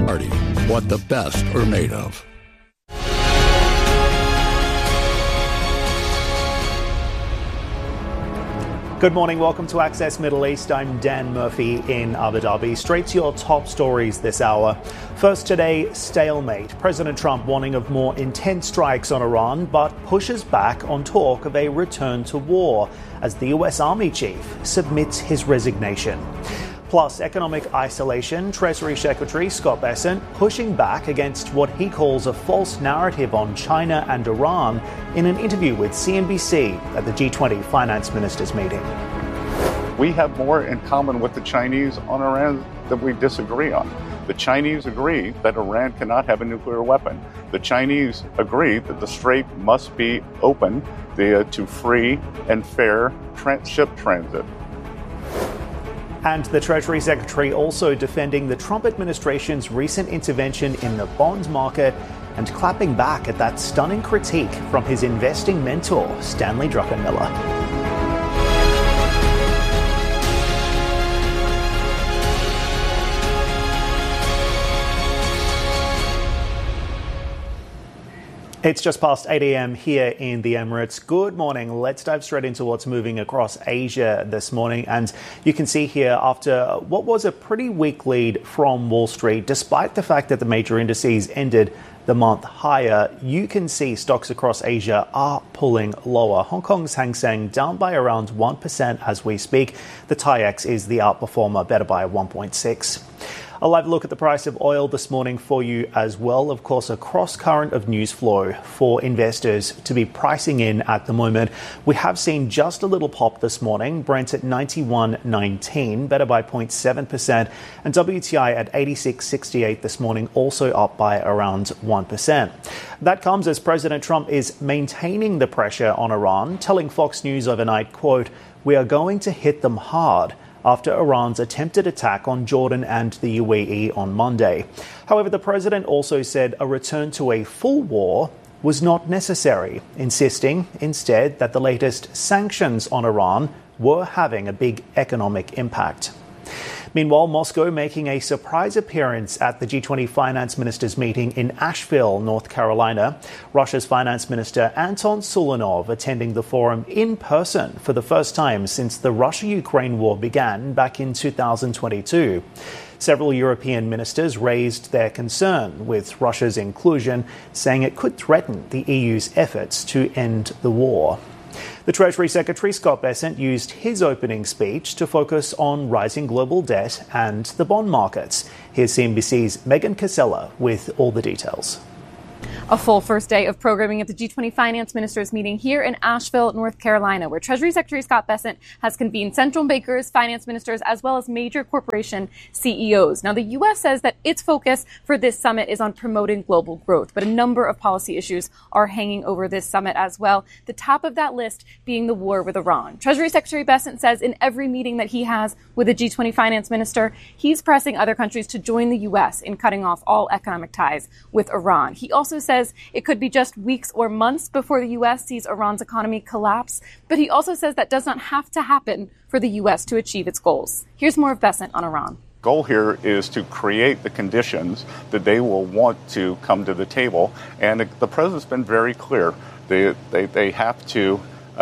Party, what the best are made of. Good morning. Welcome to Access Middle East. I'm Dan Murphy in Abu Dhabi. Straight to your top stories this hour. First today, stalemate. President Trump warning of more intense strikes on Iran, but pushes back on talk of a return to war as the U.S. Army chief submits his resignation. Plus, economic isolation. Treasury Secretary Scott Bessent pushing back against what he calls a false narrative on China and Iran in an interview with CNBC at the G20 finance ministers meeting. We have more in common with the Chinese on Iran than we disagree on. The Chinese agree that Iran cannot have a nuclear weapon. The Chinese agree that the Strait must be open to free and fair ship transit. And the Treasury Secretary also defending the Trump administration's recent intervention in the bond market and clapping back at that stunning critique from his investing mentor, Stanley Druckenmiller. It's just past 8 a.m. here in the Emirates. Good morning. Let's dive straight into what's moving across Asia this morning. And you can see here after what was a pretty weak lead from Wall Street, despite the fact that the major indices ended the month higher, you can see stocks across Asia are pulling lower. Hong Kong's Hang Seng down by around 1% as we speak. The TAIEX is the outperformer, better by 1.6%. A live look at the price of oil this morning for you as well. Of course, a cross current of news flow for investors to be pricing in at the moment. We have seen just a little pop this morning. Brent at 91.19, better by 0.7%. And WTI at 86.68 this morning, also up by around 1%. That comes as President Trump is maintaining the pressure on Iran, telling Fox News overnight, quote, "We are going to hit them hard," after Iran's attempted attack on Jordan and the UAE on Monday. However, the president also said a return to a full war was not necessary, insisting instead that the latest sanctions on Iran were having a big economic impact. Meanwhile, Moscow making a surprise appearance at the G20 finance ministers meeting in Asheville, North Carolina. Russia's finance minister Anton Sulanov attending the forum in person for the first time since the Russia-Ukraine war began back in 2022. Several European ministers raised their concern with Russia's inclusion, saying it could threaten the EU's efforts to end the war. The Treasury Secretary Scott Bessent used his opening speech to focus on rising global debt and the bond markets. Here's CNBC's Megan Casella with all the details. A full first day of programming at the G20 finance ministers meeting here in Asheville, North Carolina, where Treasury Secretary Scott Bessent has convened central bankers, finance ministers, as well as major corporation CEOs. Now, the U.S. says that its focus for this summit is on promoting global growth, but a number of policy issues are hanging over this summit as well. The top of that list being the war with Iran. Treasury Secretary Bessent says in every meeting that he has with a G20 finance minister, he's pressing other countries to join the U.S. in cutting off all economic ties with Iran. He also says it could be just weeks or months before the U.S. sees Iran's economy collapse. But he also says that does not have to happen for the U.S. to achieve its goals. Here's more of Bessent on Iran. Goal here is to create the conditions that they will want to come to the table. And the president's been very clear. They have to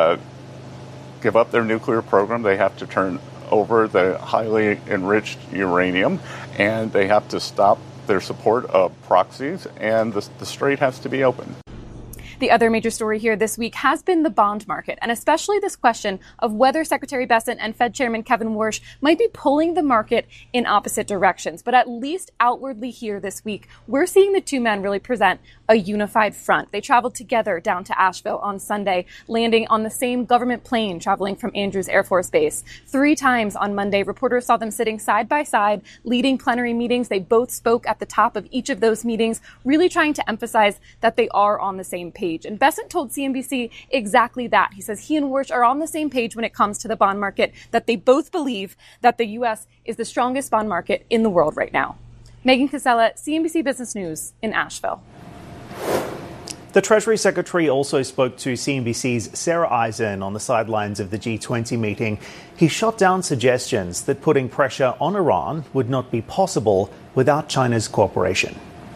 give up their nuclear program. They have to turn over the highly enriched uranium, and they have to stop their support of proxies, and the Strait has to be open. The other major story here this week has been the bond market, and especially this question of whether Secretary Bessent and Fed Chairman Kevin Warsh might be pulling the market in opposite directions. But at least outwardly here this week, we're seeing the two men really present a unified front. They traveled together down to Asheville on Sunday, landing on the same government plane traveling from Andrews Air Force Base. 3 times on Monday, reporters saw them sitting side by side, leading plenary meetings. They both spoke at the top of each of those meetings, really trying to emphasize that they are on the same page. And Bessent told CNBC exactly that. He says he and Warsh are on the same page when it comes to the bond market, that they both believe that the U.S. is the strongest bond market in the world right now. Megan Casella, CNBC Business News in Asheville. The Treasury Secretary also spoke to CNBC's Sarah Eisen on the sidelines of the G20 meeting. He shot down suggestions that putting pressure on Iran would not be possible without China's cooperation.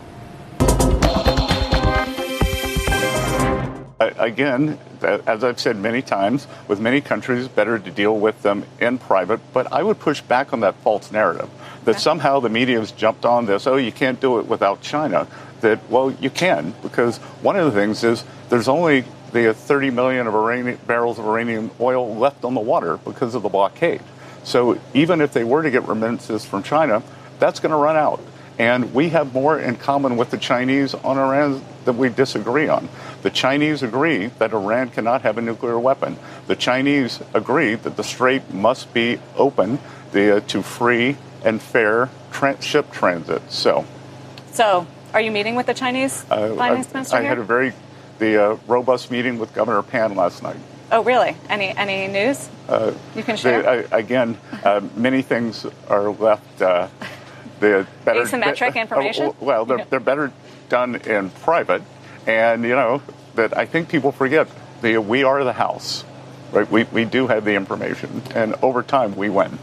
Again, as I've said many times, with many countries, better to deal with them in private. But I would push back on that false narrative that somehow the media has jumped on this, oh, you can't do it without China. That, well, you can, because one of the things is there's only the 30 million of barrels of Iranian oil left on the water because of the blockade. So even if they were to get remittances from China, that's going to run out. And we have more in common with the Chinese on Iran than we disagree on. The Chinese agree that Iran cannot have a nuclear weapon. The Chinese agree that the strait must be open to free and fair ship transit. So, are you meeting with the Chinese finance minister here? I had a very robust meeting with Governor Pan last night. Oh, really? Any news you can share? Many things are left. Asymmetric information? They're better done in private. And, that I think people forget. We are the House. Right? We do have the information. And over time, we win.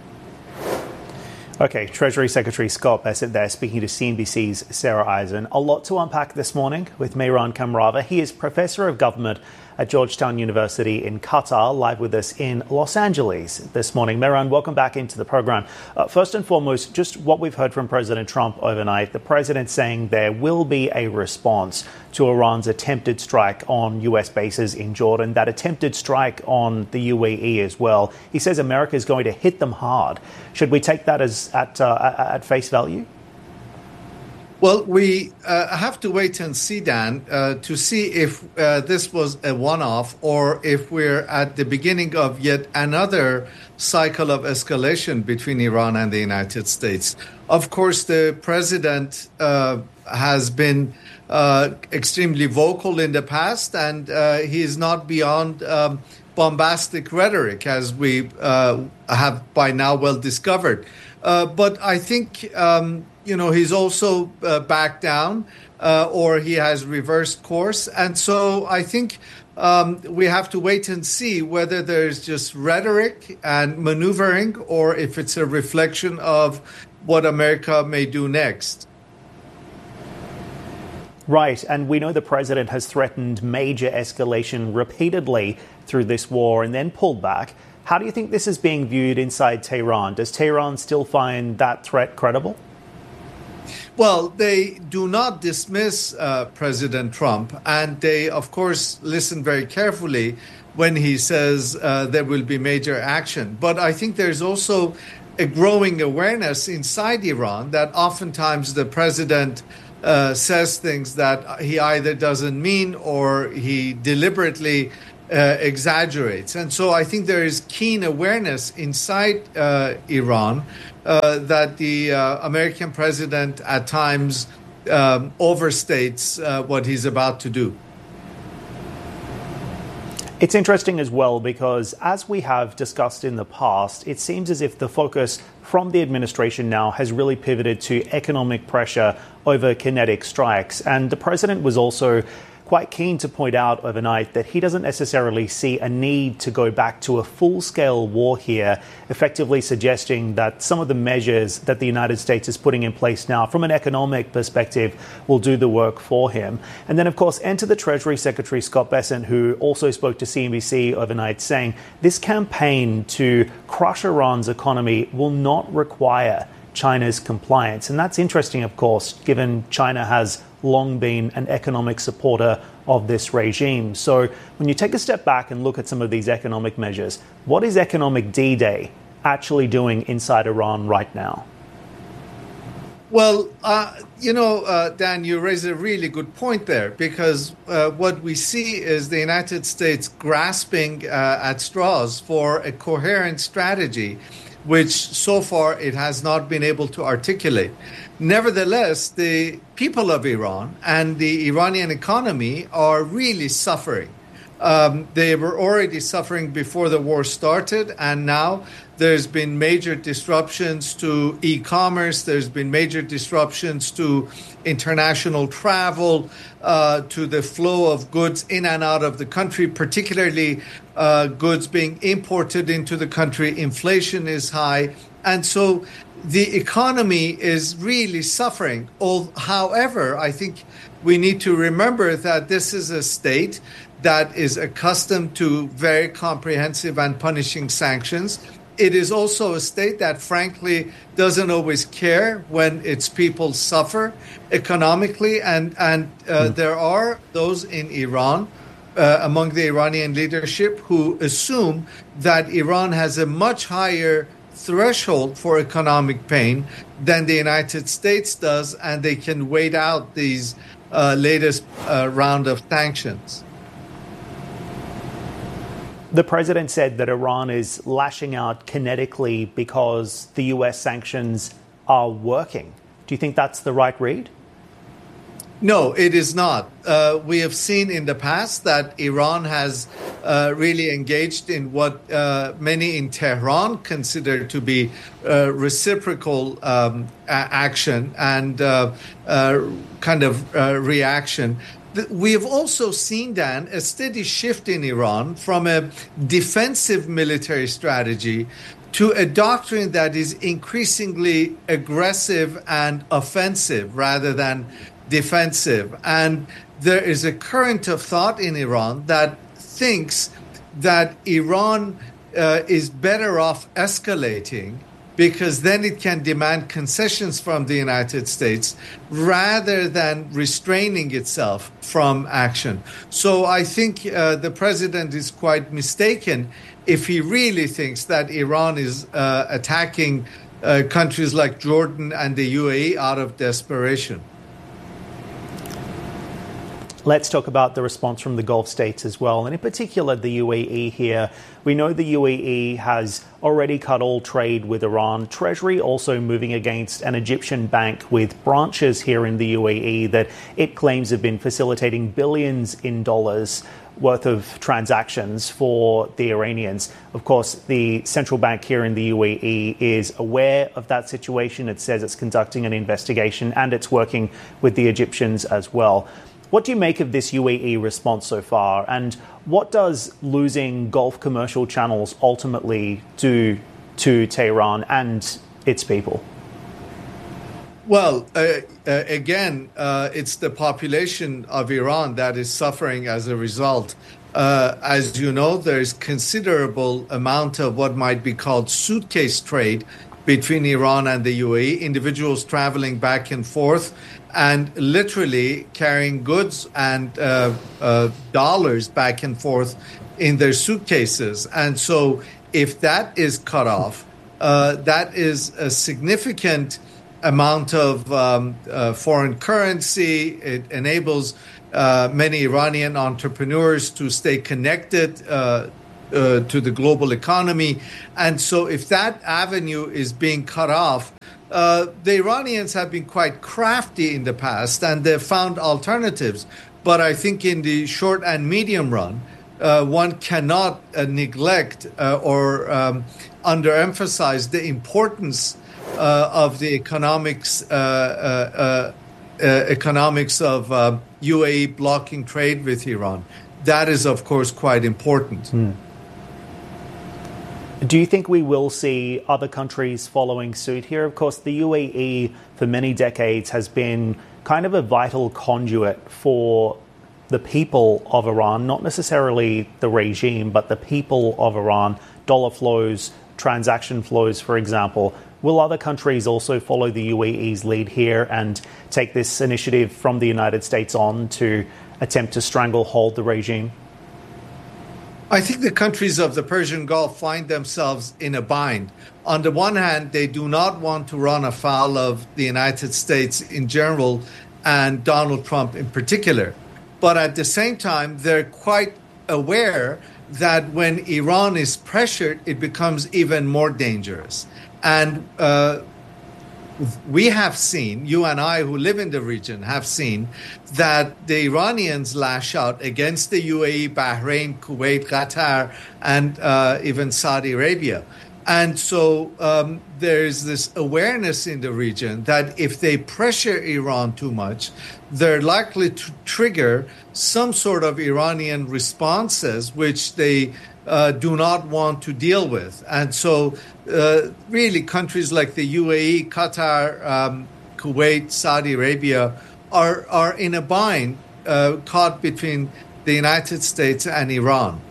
Okay, Treasury Secretary Scott Bessent there speaking to CNBC's Sarah Eisen. A lot to unpack this morning with Mehran Kamrava. He is Professor of Government at Georgetown University in Qatar, live with us in Los Angeles this morning. Mehran, welcome back into the program. First and foremost, just what we've heard from President Trump overnight. The president saying there will be a response to Iran's attempted strike on U.S. bases in Jordan, that attempted strike on the UAE as well. He says America is going to hit them hard. Should we take that as at face value? Well, we have to wait and see, Dan, to see if this was a one-off or if we're at the beginning of yet another cycle of escalation between Iran and the United States. Of course, the president has been extremely vocal in the past, and he is not beyond bombastic rhetoric, as we have by now well discovered. But I think he's also backed down or he has reversed course. And so I think we have to wait and see whether there's just rhetoric and maneuvering or if it's a reflection of what America may do next. Right. And we know the president has threatened major escalation repeatedly through this war and then pulled back. How do you think this is being viewed inside Tehran? Does Tehran still find that threat credible? Well, they do not dismiss President Trump, and they, of course, listen very carefully when he says there will be major action. But I think there's also a growing awareness inside Iran that oftentimes the president says things that he either doesn't mean or he deliberately exaggerates. And so I think there is keen awareness inside Iran that the American president at times overstates what he's about to do. It's interesting as well because, as we have discussed in the past, it seems as if the focus from the administration now has really pivoted to economic pressure over kinetic strikes. And the president was also quite keen to point out overnight that he doesn't necessarily see a need to go back to a full-scale war here, effectively suggesting that some of the measures that the United States is putting in place now from an economic perspective will do the work for him. And then, of course, enter the Treasury Secretary Scott Bessent, who also spoke to CNBC overnight, saying this campaign to crush Iran's economy will not require China's compliance. And that's interesting, of course, given China has long been an economic supporter of this regime. So when you take a step back and look at some of these economic measures, what is economic D-Day actually doing inside Iran right now? Well, Dan, you raise a really good point there, because what we see is the United States grasping at straws for a coherent strategy, which so far it has not been able to articulate. Nevertheless, the people of Iran and the Iranian economy are really suffering. They were already suffering before the war started, and now there's been major disruptions to e-commerce. There's been major disruptions to international travel, to the flow of goods in and out of the country, particularly goods being imported into the country. Inflation is high. And so the economy is really suffering. However, I think we need to remember that this is a state that is accustomed to very comprehensive and punishing sanctions. It is also a state that, frankly, doesn't always care when its people suffer economically. And there are those in Iran, among the Iranian leadership, who assume that Iran has a much higher threshold for economic pain than the United States does, and they can wait out these latest round of sanctions. The president said that Iran is lashing out kinetically because the US sanctions are working. Do you think that's the right read? No, it is not. We have seen in the past that Iran has really engaged in what many in Tehran consider to be reciprocal action and kind of reaction. We have also seen, Dan, a steady shift in Iran from a defensive military strategy to a doctrine that is increasingly aggressive and offensive rather than defensive. And there is a current of thought in Iran that thinks that Iran is better off escalating, because then it can demand concessions from the United States rather than restraining itself from action. So I think the president is quite mistaken if he really thinks that Iran is attacking countries like Jordan and the UAE out of desperation. Let's talk about the response from the Gulf states as well, and in particular the UAE here. We know the UAE has already cut all trade with Iran. Treasury also moving against an Egyptian bank with branches here in the UAE that it claims have been facilitating billions in dollars worth of transactions for the Iranians. Of course, the central bank here in the UAE is aware of that situation. It says it's conducting an investigation and it's working with the Egyptians as well. What do you make of this UAE response so far? And what does losing Gulf commercial channels ultimately do to Tehran and its people? Well, again, it's the population of Iran that is suffering as a result. As you know, there's considerable amount of what might be called suitcase trade between Iran and the UAE, individuals traveling back and forth and literally carrying goods and dollars back and forth in their suitcases. And so if that is cut off, that is a significant amount of foreign currency. It enables many Iranian entrepreneurs to stay connected to the global economy. And so if that avenue is being cut off, the Iranians have been quite crafty in the past and they've found alternatives. But I think in the short and medium run, one cannot neglect or underemphasize the importance of the economics of UAE blocking trade with Iran. That is, of course, quite important. Do you think we will see other countries following suit here? Of course, the UAE for many decades has been kind of a vital conduit for the people of Iran, not necessarily the regime, but the people of Iran, dollar flows, transaction flows, for example. Will other countries also follow the UAE's lead here and take this initiative from the United States on to attempt to stranglehold the regime? I think the countries of the Persian Gulf find themselves in a bind. On the one hand, they do not want to run afoul of the United States in general and Donald Trump in particular. But at the same time, they're quite aware that when Iran is pressured, it becomes even more dangerous. And we have seen, you and I who live in the region have seen, that the Iranians lash out against the UAE, Bahrain, Kuwait, Qatar, and even Saudi Arabia. And so there's this awareness in the region that if they pressure Iran too much, they're likely to trigger some sort of Iranian responses, which they do not want to deal with. And so really countries like the UAE, Qatar, Kuwait, Saudi Arabia are in a bind, caught between the United States and Iran.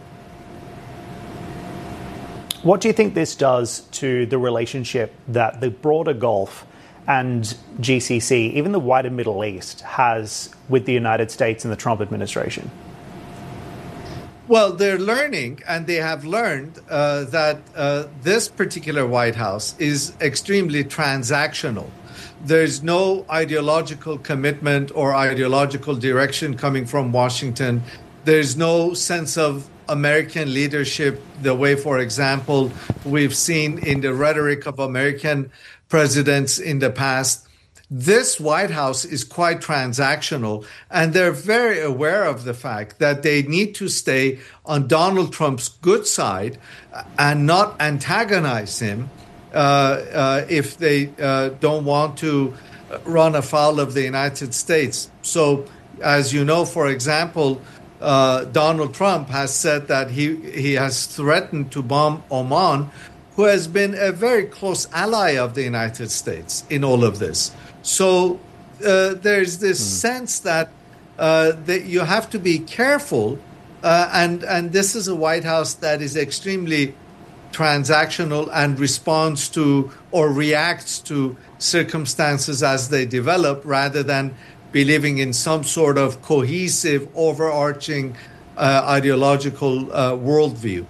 What do you think this does to the relationship that the broader Gulf and GCC, even the wider Middle East, has with the United States and the Trump administration? Well, they're learning, and they have learned that this particular White House is extremely transactional. There's no ideological commitment or ideological direction coming from Washington. There's no sense of American leadership, the way, for example, we've seen in the rhetoric of American presidents in the past. This White House is quite transactional, and they're very aware of the fact that they need to stay on Donald Trump's good side and not antagonize him if they don't want to run afoul of the United States. So, as you know, for example, Donald Trump has said that he has threatened to bomb Oman, who has been a very close ally of the United States in all of this. So there's this sense that you have to be careful, and this is a White House that is extremely transactional and responds to or reacts to circumstances as they develop, rather than believing in some sort of cohesive, overarching ideological worldview.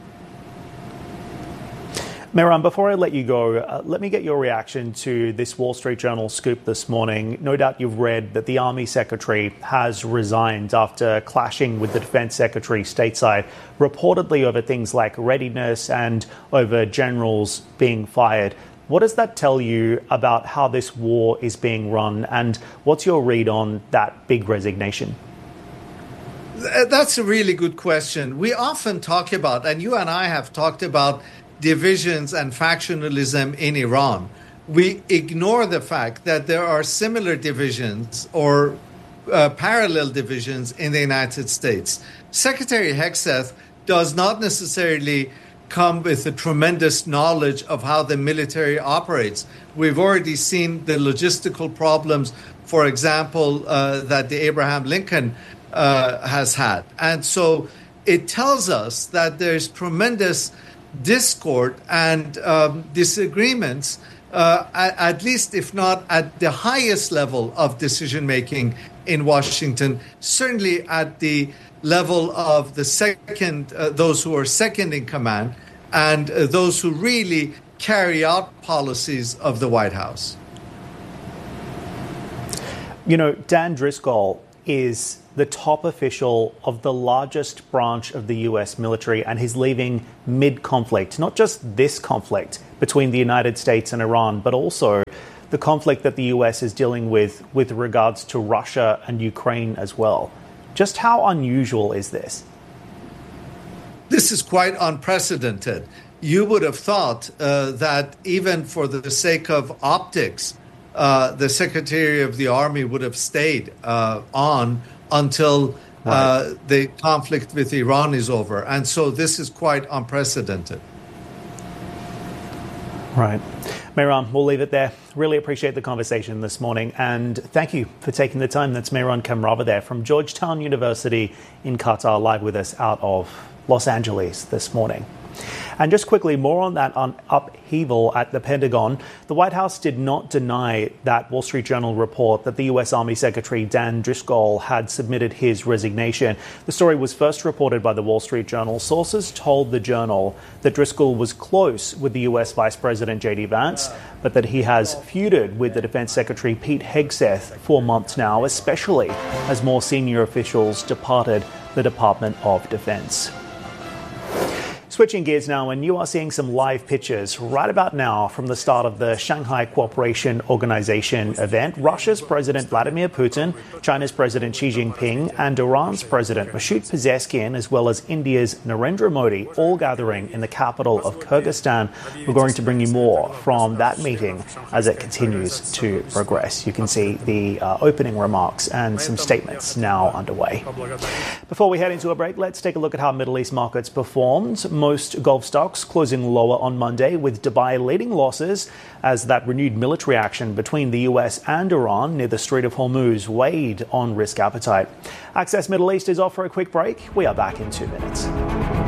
Mehran, before I let you go, let me get your reaction to this Wall Street Journal scoop this morning. No doubt you've read that the Army Secretary has resigned after clashing with the Defense Secretary stateside, reportedly over things like readiness and over generals being fired. What does that tell you about how this war is being run, and what's your read on that big resignation? That's a really good question. We often talk about, and you and I have talked about, divisions and factionalism in Iran. We ignore the fact that there are similar divisions or parallel divisions in the United States. Secretary Hegseth does not necessarily come with a tremendous knowledge of how the military operates. We've already seen the logistical problems, for example, that the Abraham Lincoln has had. And so it tells us that there's tremendous discord and disagreements, at least if not at the highest level of decision-making in Washington, certainly at the level of the second, those who are second in command, and those who really carry out policies of the White House. You know, Dan Driscoll is the top official of the largest branch of the U.S. military, and he's leaving mid-conflict. Not just this conflict between the United States and Iran, but also the conflict that the U.S. is dealing with regards to Russia and Ukraine as well. Just how unusual is this? This is quite unprecedented. You would have thought that even for the sake of optics, the Secretary of the Army would have stayed on until the conflict with Iran is over. And so this is quite unprecedented. Right. Mehran, we'll leave it there. Really appreciate the conversation this morning. And thank you for taking the time. That's Mehran Kamrava there from Georgetown University in Qatar, live with us out of Los Angeles this morning. And just quickly, more on that upheaval at the Pentagon. The White House did not deny that Wall Street Journal report that the U.S. Army Secretary Dan Driscoll had submitted his resignation. The story was first reported by the Wall Street Journal. Sources told the Journal that Driscoll was close with the U.S. Vice President J.D. Vance, but that he has feuded with the Defense Secretary Pete Hegseth for months now, especially as more senior officials departed the Department of Defense. Switching gears now, and you are seeing some live pictures right about now from the start of the Shanghai Cooperation Organization event. Russia's President Vladimir Putin, China's President Xi Jinping, and Iran's President Masoud Pezeshkian, as well as India's Narendra Modi, all gathering in the capital of Kyrgyzstan. We're going to bring you more from that meeting as it continues to progress. You can see the opening remarks and some statements now underway. Before we head into a break, let's take a look at how Middle East markets performed. Most Gulf stocks closing lower on Monday, with Dubai leading losses as that renewed military action between the US and Iran near the Strait of Hormuz weighed on risk appetite. Access Middle East is off for a quick break. We are back in 2 minutes.